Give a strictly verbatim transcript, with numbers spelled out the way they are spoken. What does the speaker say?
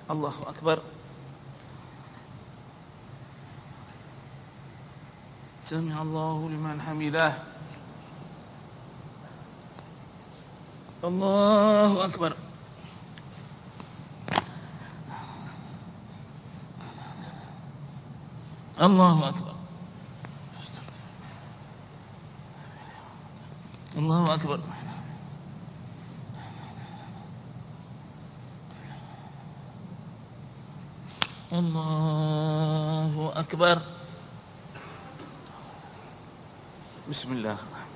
Allahu Akbar. Sami Allahu liman hamidah. Allahu Akbar. Allahu Akbar. Allahu Akbar. Allahu Akbar. Bismillah.